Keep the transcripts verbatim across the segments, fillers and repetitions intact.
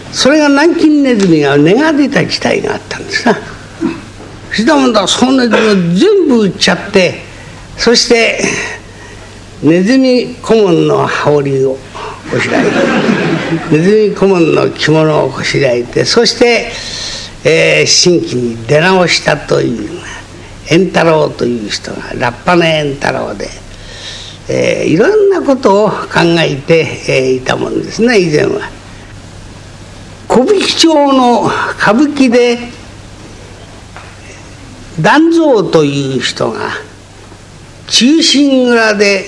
それが南京ネズミが根が出た時代があったんですな。そしたもんだ、そのネズミを全部売っちゃって、そしてネズミ顧問の羽織をこしらえて、ネズミ顧問の着物をこしらえて、そして、えー、新規に出直したという円太郎という人がラッパの円太郎で、えー、いろんなことを考えて、えー、いたもんですね。以前は小引町の歌舞伎で團蔵という人が忠臣蔵で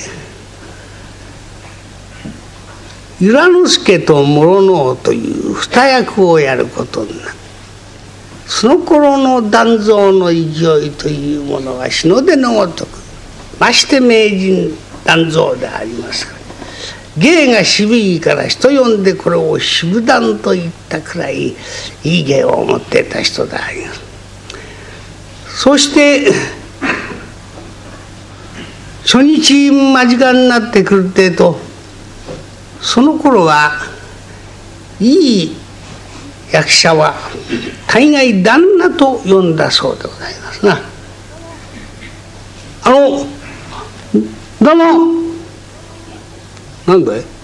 由良之助と諸能という二役をやることになる。その頃の團蔵の勢いというものが日の出のごとく、まして名人團蔵でありますから、芸が渋いから人呼んでこれを渋団といったくらいいい芸を持っていた人であります。そして初日間近になってくるってえと、その頃はいい役者は大概旦那と呼んだそうでございますな。あの旦那なんだい、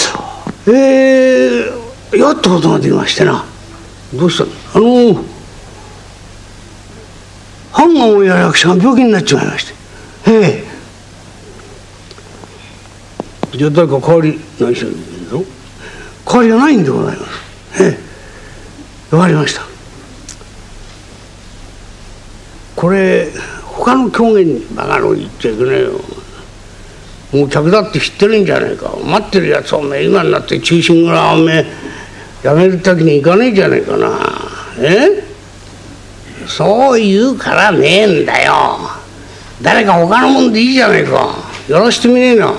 えー、やっとことができましてな。どうしたの？あの藩が親役者が病気になっちまいまして、へえ、じゃあ誰か代わりないしょ代わりがないんでございます。へえ、わかりました。これ他の狂言にバカの言っちゃいけないよ。もう客だって知ってるんじゃないか。待ってるやつはおめえ今になって忠臣蔵おめえやめる時に行かねえじゃないかな。えそう言うからねえんだよ。誰か他のもんでいいじゃないか。やらしてみねえな。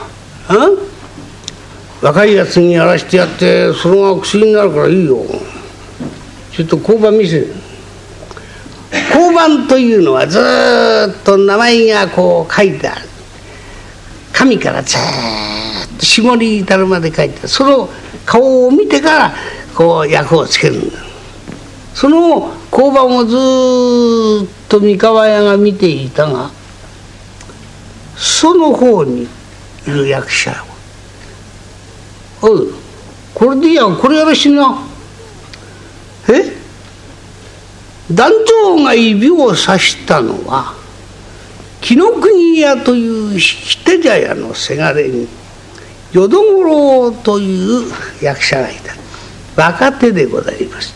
若いやつにやらしてやってそれが薬になるからいいよ。ちょっと交番見せ。交番というのはずっと名前がこう書いてある。紙からずっと絞り至るまで書いてある。その顔を見てからこう役をつけるんだ。その交番をずっと三河屋が見ていたが、その方にいる役者は「おいこれでいいや、これやらしな。え團蔵が指をさしたのは紀ノ国屋という引手茶屋のせがれに淀五郎という役者がいた。若手でございます。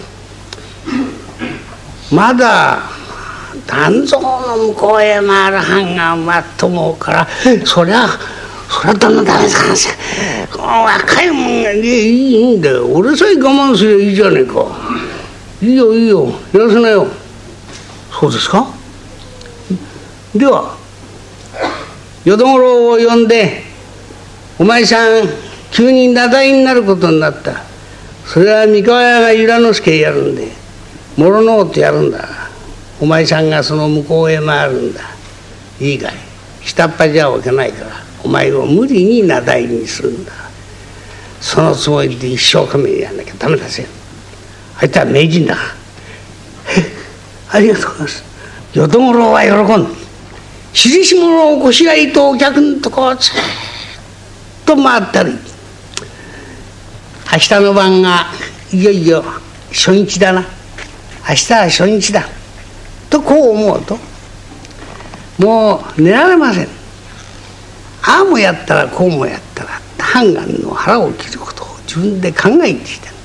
まだ團蔵の向こうへ回る藩がまっと思うから、そりゃそりゃ旦那ダメですから、若いもんがねいいんだよ。俺さえ我慢すればいいじゃねえか。いいよいいよ、やらせなよ。そうですか。では淀五郎を呼んで、お前さん急に名題になることになった。それは三河屋が由良之助やるんで諸能とやるんだ。お前さんがその向こうへ回るんだ。いいかい、下っ端じゃおけないからお前を無理に名題にするんだ。そのつもりで一生懸命やんなきゃダメだぜ。あいつは名人だ。ありがとうございます。淀五郎は喜んで印物をこしらえとお客のとこをずっと回ったり、明日の晩がいよいよ初日だな、明日は初日だとこう思うと、もう寝られません。ああもやったらこうもやったら判官の腹を切ることを自分で考えてい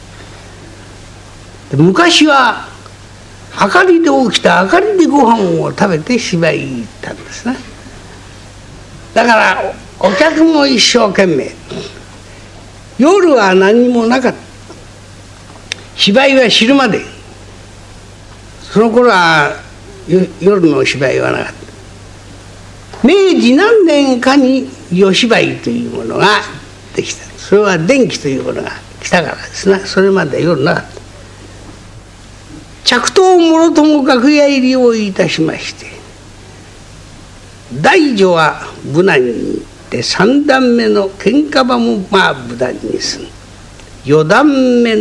た。昔は明かりで起きた明かりでご飯を食べて芝居に行ったんですね。だからお客も一生懸命、夜は何もなかった。芝居は昼まで。その頃は夜の芝居はなかった。明治何年かに夜芝居というものができた。それは電気というものが来たからですね。それまで夜なかった。着到もろとも楽屋入りをいたしまして、大女は無難に行って三段目の喧嘩場もまあ無難にすん、四段目の